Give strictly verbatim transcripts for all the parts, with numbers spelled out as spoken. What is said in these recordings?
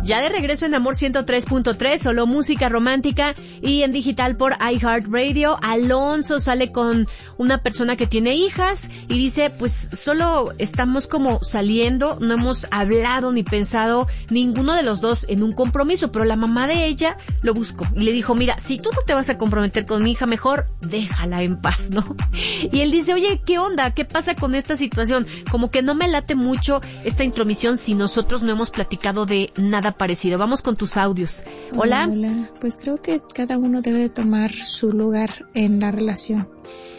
Ya de regreso en Amor ciento tres punto tres, solo música romántica y en digital por iHeartRadio. Alonso sale con una persona que tiene hijas y dice, pues solo estamos como saliendo, no hemos hablado ni pensado ninguno de los dos en un compromiso, pero la mamá de ella lo buscó y le dijo, mira, si tú no te vas a comprometer con mi hija, mejor déjala en paz, ¿no? Y él dice, oye, ¿qué onda? ¿Qué pasa con esta situación? Como que no me late mucho esta intromisión si nosotros no hemos platicado de nada parecido. Vamos con tus audios. Hola. Hola, pues creo que cada uno debe de tomar su lugar en la relación.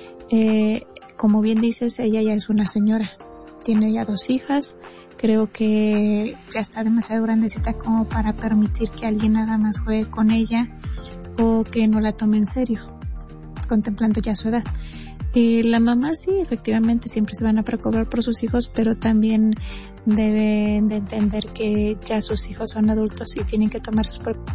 Eh, como bien dices, ella ya es una señora, tiene ya dos hijas, creo que ya está demasiado grandecita como para permitir que alguien nada más juegue con ella o que no la tome en serio, contemplando ya su edad. Eh, la mamá sí, efectivamente, siempre se van a preocupar por sus hijos, pero también deben de entender que ya sus hijos son adultos y tienen que tomar sus propios.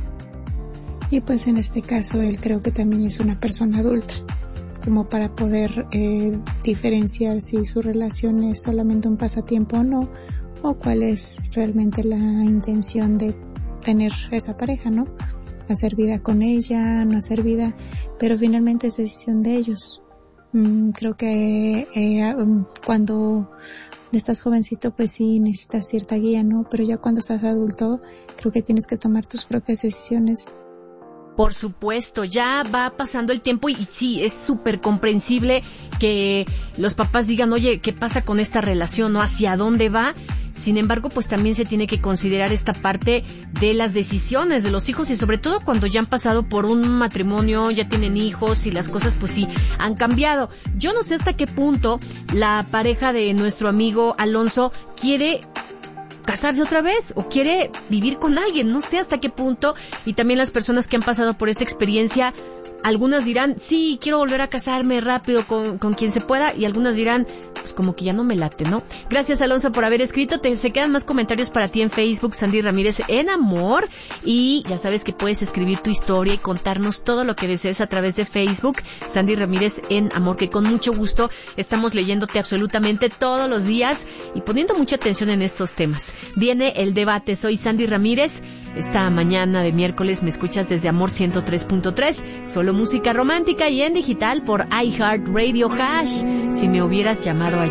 Y pues en este caso él creo que también es una persona adulta, como para poder eh, diferenciar si su relación es solamente un pasatiempo o no, o cuál es realmente la intención de tener esa pareja, ¿no? Hacer vida con ella, no hacer vida, pero finalmente es decisión de ellos. Mm, creo que eh, cuando estás jovencito pues sí necesitas cierta guía, ¿no? Pero ya cuando estás adulto creo que tienes que tomar tus propias decisiones. Por supuesto, ya va pasando el tiempo y, y sí, es súper comprensible que los papás digan, oye, ¿qué pasa con esta relación? ¿No? ¿Hacia dónde va? Sin embargo, pues también se tiene que considerar esta parte de las decisiones de los hijos y sobre todo cuando ya han pasado por un matrimonio, ya tienen hijos y las cosas pues sí han cambiado. Yo no sé hasta qué punto la pareja de nuestro amigo Alonso quiere casarse otra vez o quiere vivir con alguien, no sé hasta qué punto, y también las personas que han pasado por esta experiencia, algunas dirán, sí, quiero volver a casarme rápido con, con quien se pueda, y algunas dirán, pues como que ya no me late, ¿no? Gracias, Alonso, por haber escrito. Te, se quedan más comentarios para ti en Facebook, Sandy Ramírez en Amor, y ya sabes que puedes escribir tu historia y contarnos todo lo que desees a través de Facebook, Sandy Ramírez en Amor, que con mucho gusto estamos leyéndote absolutamente todos los días y poniendo mucha atención en estos temas. Viene el debate. Soy Sandy Ramírez. Esta mañana de miércoles me escuchas desde Amor ciento tres punto tres, solo música romántica y en digital por iHeartRadio. Hash, si me hubieras llamado